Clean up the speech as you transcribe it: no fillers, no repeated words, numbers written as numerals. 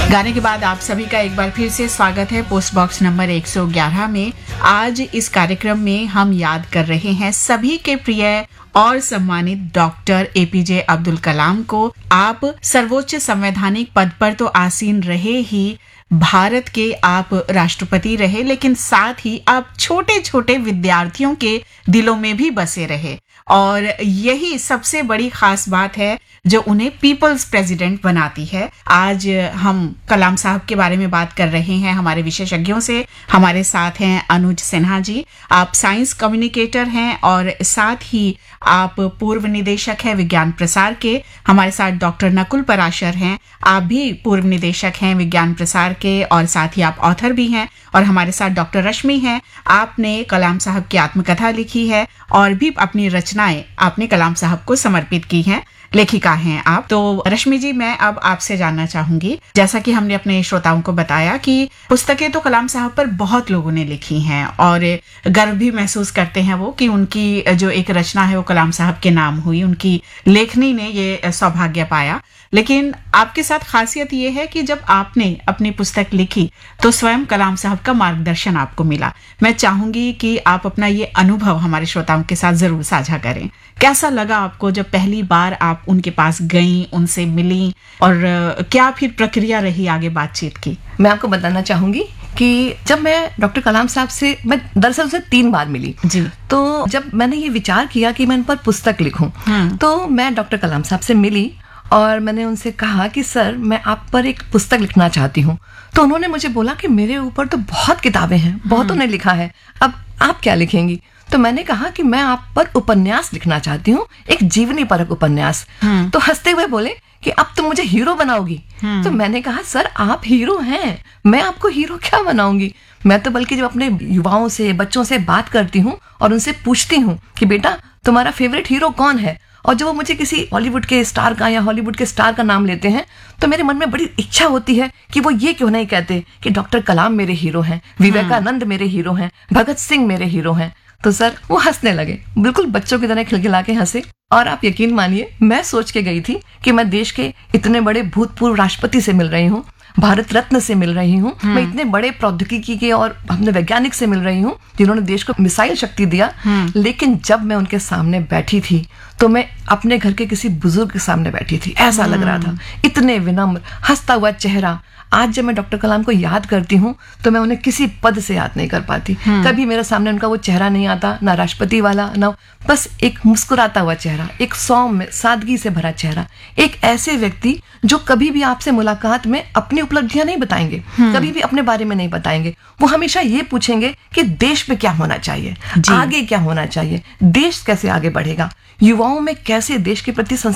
गाने के बाद आप सभी का एक बार फिर से स्वागत है पोस्ट बॉक्स नंबर 111 में। आज इस कार्यक्रम में हम याद कर रहे हैं सभी के प्रिय और सम्मानित डॉक्टर एपीजे अब्दुल कलाम को। आप सर्वोच्च संवैधानिक पद पर तो आसीन रहे ही, भारत के आप राष्ट्रपति रहे, लेकिन साथ ही आप छोटे छोटे विद्यार्थियों के दिलों में भी बसे रहे और यही सबसे बड़ी खास बात है जो उन्हें पीपल्स प्रेसिडेंट बनाती है। आज हम कलाम साहब के बारे में बात कर रहे हैं हमारे विशेषज्ञों से। हमारे साथ हैं अनुज सिन्हा जी, आप साइंस कम्युनिकेटर हैं और साथ ही आप पूर्व निदेशक हैं विज्ञान प्रसार के। हमारे साथ डॉक्टर नकुल पराशर हैं, आप भी पूर्व निदेशक हैं विज्ञान प्रसार के और साथ ही आप ऑथर भी हैं। और हमारे साथ डॉक्टर रश्मि हैं, आपने कलाम साहब की आत्मकथा लिखी है और भी अपनी रचनाएं आपने कलाम साहब को समर्पित की हैं, लेखिका हैं आप। तो रश्मि जी, मैं अब आपसे जानना चाहूंगी, जैसा कि हमने अपने श्रोताओं को बताया कि पुस्तकें तो कलाम साहब पर बहुत लोगों ने लिखी हैं और गर्व भी महसूस करते हैं वो कि उनकी जो एक रचना है वो कलाम साहब के नाम हुई, उनकी लेखनी ने ये सौभाग्य पाया। लेकिन आपके साथ खासियत ये है कि जब आपने अपनी पुस्तक लिखी तो स्वयं कलाम साहब का मार्गदर्शन आपको मिला। मैं चाहूंगी कि आप अपना ये अनुभव हमारे श्रोताओं के साथ जरूर साझा करें। कैसा लगा आपको जब पहली बार आप उनके पास गईं, उनसे मिलीं और क्या फिर प्रक्रिया रही आगे बातचीत की? मैं आपको बताना चाहूंगी कि जब मैं डॉक्टर कलाम साहब से, मैं दरअसल से 3 बार मिली जी। तो जब मैंने ये विचार किया कि मैं इन पर पुस्तक लिखूं तो मैं डॉक्टर कलाम साहब से मिली और मैंने उनसे कहा कि सर, मैं आप पर एक पुस्तक लिखना चाहती हूँ। तो उन्होंने मुझे बोला कि मेरे ऊपर तो बहुत किताबें हैं, बहुतों ने लिखा है, अब आप क्या लिखेंगी? तो मैंने कहा कि मैं आप पर उपन्यास लिखना चाहती हूँ, एक जीवनी परक उपन्यास। तो हंसते हुए बोले कि अब तुम मुझे हीरो बनाओगी। तो मैंने कहा सर, आप हीरो हैं, मैं आपको हीरो क्या बनाऊंगी? मैं तो बल्कि जब अपने युवाओं से, बच्चों से बात करती हूँ और उनसे पूछती हूँ कि बेटा तुम्हारा फेवरेट हीरो कौन है, और जब वो मुझे किसी बॉलीवुड के स्टार का या हॉलीवुड के स्टार का नाम लेते हैं तो मेरे मन में बड़ी इच्छा होती है कि वो ये क्यों नहीं कहते कि डॉक्टर कलाम मेरे हीरो हैं, विवेकानंद मेरे हीरो हैं, भगत सिंह मेरे हीरो हैं। तो सर वो हंसने लगे, बिल्कुल बच्चों की तरह खिलखिला के हंसे। और आप यकीन मानिए, मैं सोच के गई थी कि मैं देश के इतने बड़े भूतपूर्व राष्ट्रपति से मिल रही हूँ, भारत रत्न से मिल रही हूँ, मैं इतने बड़े प्रौद्योगिकी के और अपने वैज्ञानिक से मिल रही हूँ जिन्होंने देश को मिसाइल शक्ति दिया। लेकिन जब मैं उनके सामने बैठी थी तो मैं अपने घर के किसी बुजुर्ग के सामने बैठी थी, ऐसा लग रहा था। इतने विनम्र, हंसता हुआ चेहरा। आज जब मैं डॉक्टर कलाम को याद करती हूँ तो मैं उन्हें किसी पद से याद नहीं कर पाती। कभी मेरे सामने उनका वो चेहरा नहीं आता, ना राष्ट्रपति वाला, ना, बस एक मुस्कुराता हुआ चेहरा, एक सौम्य सादगी से भरा चेहरा। एक ऐसे व्यक्ति जो कभी भी आपसे मुलाकात में अपनी उपलब्धियां नहीं बताएंगे, कभी भी अपने बारे में नहीं बताएंगे। वो हमेशा ये पूछेंगे कि देश में क्या होना चाहिए, आगे क्या होना चाहिए, देश कैसे आगे बढ़ेगा, युवाओं में कैसे देश के प्रति